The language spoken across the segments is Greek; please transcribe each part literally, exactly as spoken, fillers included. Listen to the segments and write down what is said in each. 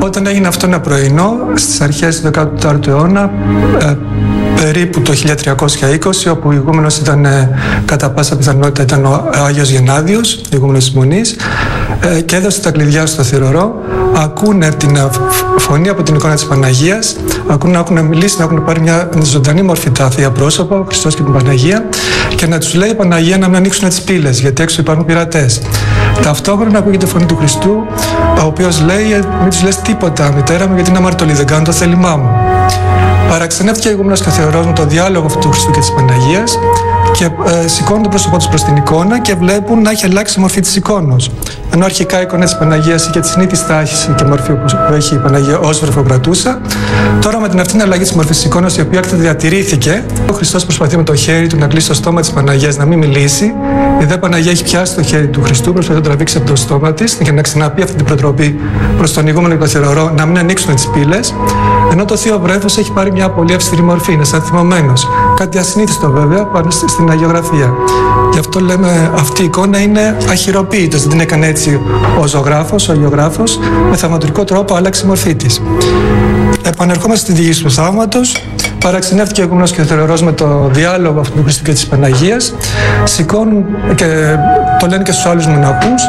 Όταν έγινε αυτό ένα πρωινό, στις αρχές του δέκατου τέταρτου αιώνα, ε, περίπου το χίλια τριακόσια είκοσι, όπου ο ηγούμενος ήταν, ε, κατά πάσα πιθανότητα, ήταν ο Άγιος Γενάδιος, ο ηγούμενος της Μονής, ε, και έδωσε τα κλειδιά στο θηρορό. Ακούνε την φωνή από την εικόνα της Παναγίας, ακούνε να έχουν μιλήσει, να έχουν πάρει μια ζωντανή μορφή τα θεία πρόσωπα, ο Χριστός και την Παναγία, και να τους λέει η Παναγία να μην ανοίξουν τις πύλες, γιατί έξω υπάρχουν πειρατές. Ταυτόχρονα ακούγεται η φωνή του Χριστού, ο οποίος λέει: μην τους λες τίποτα, μητέρα μου, γιατί είναι αμαρτωλοί, δεν κάνουν το θέλημά μου. Παραξενεύτηκε ο ηγούμενος και ο θεωρός με το διάλογο του Χριστού και της Παναγίας και ε, σηκώνουν το πρόσωπό τους προς την εικόνα και βλέπουν να έχει αλλάξει η μορφή της εικόνος. Ενώ αρχικά η εικόνα της Παναγίας είχε τη συνήθιστη τάχυση και μορφή που έχει η Παναγία ως βρεφοκρατούσα, τώρα με την αυτήν αλλαγή της μορφής της εικόνας, η οποία έκτοτε διατηρήθηκε, ο Χριστός προσπαθεί με το χέρι του να κλείσει το στόμα της Παναγίας, να μην μιλήσει. Η δε Παναγία έχει πιάσει το χέρι του Χριστού, προσπαθεί να το τραβήξει από το στόμα της για να ξαναπεί αυτή την προτροπή προς τον ηγούμενο και τον θηρορό να μην ανοίξουν τις πύλες. Ενώ το θείο βρέφος έχει πάρει μια πολύ αυστηρή μορφή, είναι σαν θυμωμένος. Κάτι ασυνήθιστο βέβαια πάνω στην αγιογραφία. Γι' αυτό λέμε αυτή η εικόνα είναι αχειροποίητος, δεν την έκανε έτσι ο ζωγράφος, ο αγιογράφος, με θαυματουργικό τρόπο άλλαξε η μορφή της. Επανερχόμαστε στη διήγηση του θαύματος. Παραξενεύτηκε ο ηγούμενος και ο θηρορός με το διάλογο αυτού του Χριστού και της Παναγίας. Σηκώνουν και το λένε και στους άλλους μοναχούς.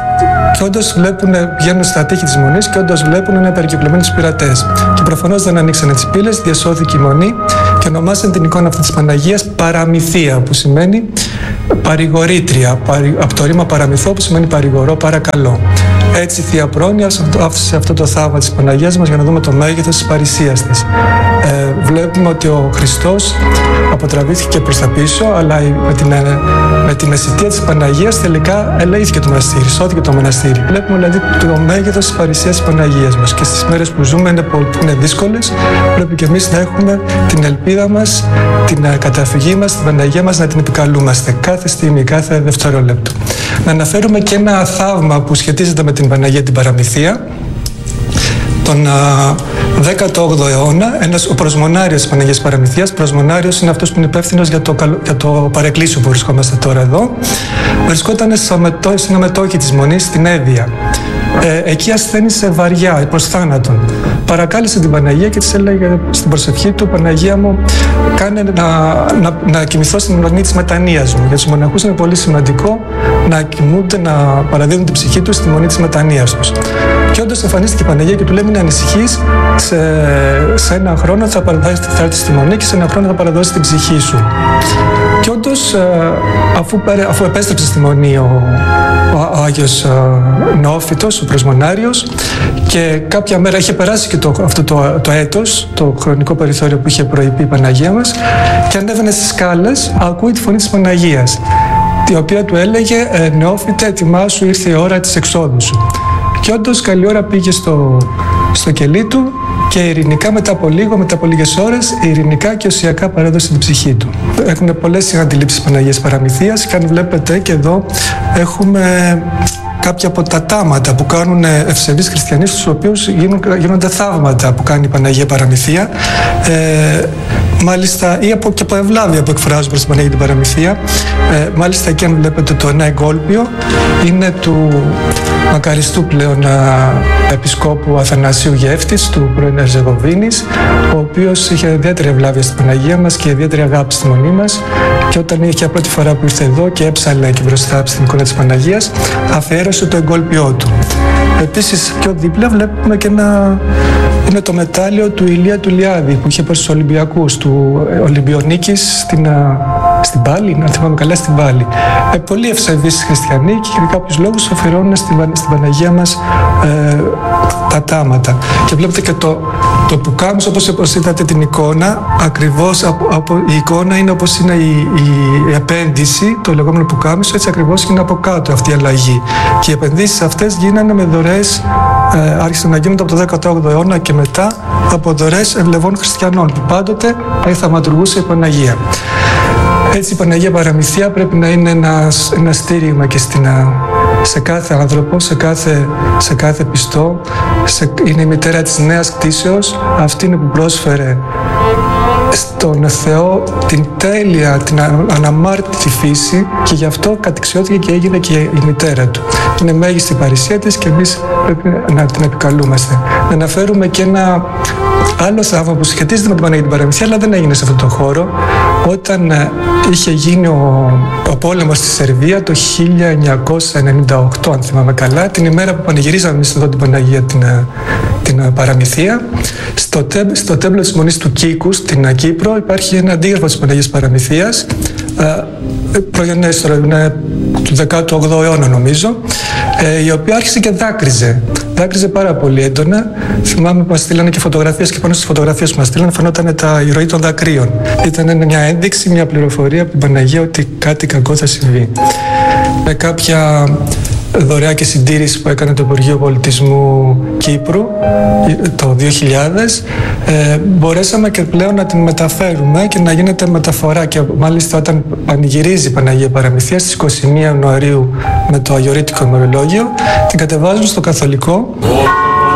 Και όντως βλέπουν, πηγαίνουν στα τείχη της Μονής και όντως βλέπουν είναι περικυκλωμένοι τους πειρατές. Και προφανώς δεν ανοίξανε τις πύλες, διασώθηκε η Μονή και ονομάσαν την εικόνα αυτή της Παναγίας Παραμυθία, που σημαίνει παρηγορήτρια, από το ρήμα παραμυθό που σημαίνει παρηγορώ, παρακαλώ. Έτσι η Θεία Πρόνοια άφησε αυτό το θαύμα της Παναγίας μας για να δούμε το μέγεθος της παρησίας της. Ε, βλέπουμε ότι ο Χριστός αποτραβήθηκε προς τα πίσω, αλλά με την, με την αισθητία της Παναγίας τελικά ελέγχθηκε το μοναστήρι, σώθηκε το μοναστήρι. Βλέπουμε δηλαδή το μέγεθος της παρησίας της Παναγίας μας και στις μέρες που ζούμε είναι, που είναι δύσκολες, πρέπει και εμείς να έχουμε την ελπίδα μας, την καταφυγή μας, την Παναγία μας, να την επικαλούμαστε κάθε στιγμή, κάθε δευτερόλεπτο. Να αναφέρουμε και ένα θαύμα που σχετίζεται με την Παναγία την Παραμυθία. Τον δέκατο όγδοο αιώνα, ένας, ο προσμονάριος της Παναγίας Παραμυθίας, προσμονάριος είναι αυτός που είναι υπεύθυνος για το, για το παρεκκλήσιο που βρισκόμαστε τώρα εδώ, βρισκόταν στην αμετόχη της Μονής, στην Εύβοια. Ε, εκεί ασθένησε βαριά, προς θάνατον. Παρακάλεσε την Παναγία και της έλεγε στην προσευχή του: Παναγία μου, κάνε να, να, να κοιμηθώ στην μονή της μετανοίας μου. Για τους μοναχούς είναι πολύ σημαντικό να κοιμούνται, να παραδίδουν την ψυχή τους στη μονή της μετανοίας τους. Και όντως εμφανίστηκε η Παναγία και του λέει: μην ανησυχείς, σε, σε ένα χρόνο θα, θα έρθει στη μονή και σε ένα χρόνο θα παραδώσει την ψυχή σου. Και όντως, αφού, αφού επέστρεψε στη μονή ο, ο, ο Άγιος Νεόφυτος, ο προσμονάριος, και κάποια μέρα είχε περάσει και το, αυτό το, το έτος, το χρονικό περιθώριο που είχε προειπεί η Παναγία μας, και ανέβαινε στις σκάλες, ακούει τη φωνή της Παναγίας, η οποία του έλεγε: ε, Νεόφυτε, ετοιμάσου, ήρθε η ώρα της εξόδου σου. Και όντως καλή ώρα πήγε στο, στο κελί του και ειρηνικά μετά από λίγο, μετά από λίγες ώρες, ειρηνικά και οσιακά παρέδωσε την ψυχή του. Έχουν πολλές συναντιλήψεις Παναγίας Παραμυθίας και αν βλέπετε και εδώ έχουμε κάποια από τα τάματα που κάνουν ευσεβείς χριστιανοί, στους οποίους γίνονται θαύματα που κάνει η Παναγία Παραμυθία. Ε, μάλιστα, ή από, και από ευλάβεια που εκφράζουν προς την Παναγία την Παραμυθία. Ε, μάλιστα, εκεί αν βλέπετε το ένα εγκόλπιο, είναι του μακαριστού πλέον α, επισκόπου Αθανασίου Γεύτης, του πρώην Ερζεγοβίνης, ο οποίος είχε ιδιαίτερη ευλάβεια στην Παναγία μας και ιδιαίτερη αγάπη στη μονή μας. Και όταν είχε πρώτη φορά που ήρθε εδώ και έψαλε εκεί μπροστά στην εικόνα της Παναγίας, αφιέρωσε το εγκόλπιό του. Επίσης, πιο δίπλα βλέπουμε και ένα. Είναι το μετάλλιο του Ηλία του Λιάδη που είχε προς τους Ολυμπιακούς, του Ολυμπιονίκης στην, στην Πάλη, να θυμάμαι καλά, στην Πάλη. Ε, πολύ ευσεβείς χριστιανοί και για κάποιους λόγους αφιερώνουν στην, στην Παναγία μας ε, τα τάματα. Και βλέπετε και το, το πουκάμισο, όπως είδατε την εικόνα, ακριβώς από, από, η εικόνα είναι όπως είναι η, η, η επένδυση, το λεγόμενο πουκάμισο, έτσι ακριβώς είναι από κάτω αυτή η αλλαγή. Και οι επενδύσεις αυτές γίνανε με δωρεές, ε, άρχισαν να γίνονται από το δέκατο όγδοο αιώνα και μετά από δωρεές ευλεβών χριστιανών που πάντοτε θαυματουργούσε η Παναγία. Έτσι η Παναγία Παραμυθία πρέπει να είναι ένα, ένα στήριγμα και στην, σε κάθε άνθρωπο, σε κάθε, σε κάθε πιστό. Σε, είναι η μητέρα της νέας κτήσεως, αυτή είναι που πρόσφερε στον Θεό την τέλεια, την αναμάρτητη φύση και γι' αυτό κατεξιώθηκε και έγινε και η μητέρα του. Είναι μέγιστη παρησία της και εμείς πρέπει να την επικαλούμαστε. Να αναφέρουμε και ένα άλλο θαύμα που σχετίζεται με την Παναγία την Παραμυθία, αλλά δεν έγινε σε αυτόν τον χώρο. Όταν είχε γίνει ο, ο πόλεμος στη Σερβία το χίλια εννιακόσια ενενήντα οκτώ, αν θυμάμαι καλά, την ημέρα που πανηγυρίζαμε εμείς εδώ την Παναγία την, την Παραμυθία, στο, τέ, στο τέμπλο της Μονής του Κίκου, στην Κύπρο, υπάρχει ένα αντίγραφο της Παναγίας Παραμυθίας, προγενέστερο, είναι του δέκατου όγδοου αιώνα νομίζω, ε, η οποία άρχισε και δάκρυζε. Δάκρυζε πάρα πολύ έντονα. Θυμάμαι που μας στείλανε και φωτογραφίες και πάνω στις φωτογραφίες που μας στείλανε φαινόταν τα, η ροή των δακρύων. Ήταν μια ένδειξη, μια πληροφορία από την Παναγία ότι κάτι κακό θα συμβεί. Με κάποια δωρεά και συντήρηση που έκανε το Υπουργείο Πολιτισμού Κύπρου το δύο χιλιάδες, ε, μπορέσαμε και πλέον να την μεταφέρουμε και να γίνεται μεταφορά, και μάλιστα όταν πανηγυρίζει η Παναγία Παραμυθία στις είκοσι μία Ιανουαρίου με το Αγιορείτικο ημερολόγιο, την κατεβάζουν στο Καθολικό